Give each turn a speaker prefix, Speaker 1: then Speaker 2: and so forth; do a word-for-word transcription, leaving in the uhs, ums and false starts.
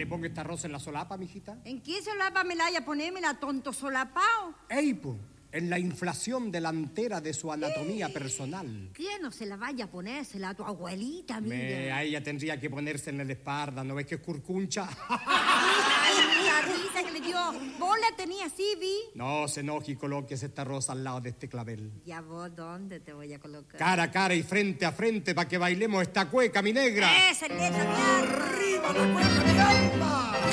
Speaker 1: le ponga esta rosa en la solapa, mijita?
Speaker 2: ¿En qué solapa me la haya ponémela, tonto solapao?
Speaker 1: Ey, po, en la inflación delantera de su anatomía personal.
Speaker 2: ¿Quién no se la vaya a ponérsela a tu abuelita, mira?
Speaker 1: Me, a ella tendría que ponerse en la espalda, ¿no ves que es curcuncha?
Speaker 2: Ay, la risa que le dio. ¿Vos la tenías así, vi?
Speaker 1: No se enoje y colóquese esta rosa al lado de este clavel.
Speaker 2: ¿Ya vos dónde te voy a colocar?
Speaker 1: Cara a cara y frente a frente para que bailemos esta cueca, mi negra.
Speaker 2: ¡Esa, esa, esa!
Speaker 1: ¡Arriba la cueca, mi alma!